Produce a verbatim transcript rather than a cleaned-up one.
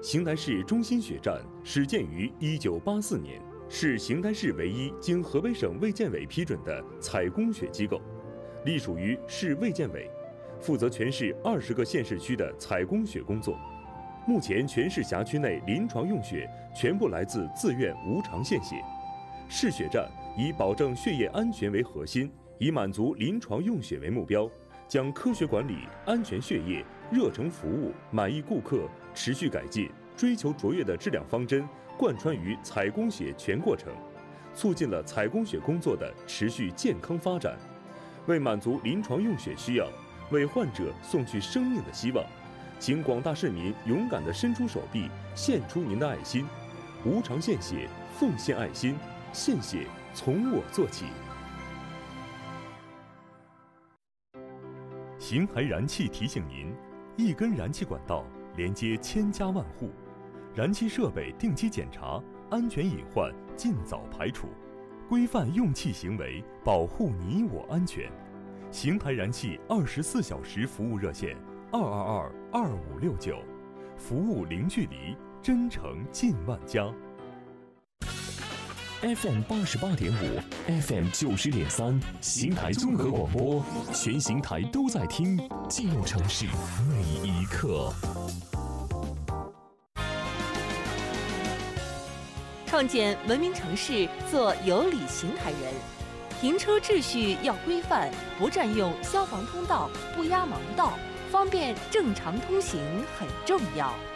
邢台市中心血站始建于一九八四年，是邢台市唯一经河北省卫健委批准的采供血机构，隶属于市卫健委，负责全市二十个县市区的采供血工作。目前全市辖区内临床用血全部来自自愿无偿献血。市血站以保证血液安全为核心，以满足临床用血为目标，将科学管理、安全血液、热诚服务、满意顾客、持续改进、追求卓越的质量方针贯穿于采供血全过程，促进了采供血工作的持续健康发展。为满足临床用血需要，为患者送去生命的希望，请广大市民勇敢地伸出手臂，献出您的爱心。无偿献血，奉献爱心，献血从我做起。邢台燃气提醒您：一根燃气管道连接千家万户，燃气设备定期检查，安全隐患尽早排除，规范用气行为，保护你我安全。邢台燃气二十四小时服务热线：二二二二五六九，服务零距离，真诚近万家。 F M 八十八点五 ，F M 九十点三，邢台综合广播，全邢台都在听，记录城市每一刻。 创建文明城市，做有礼邢台人。停车秩序要规范，不占用消防通道，不压盲道，方便正常通行很重要。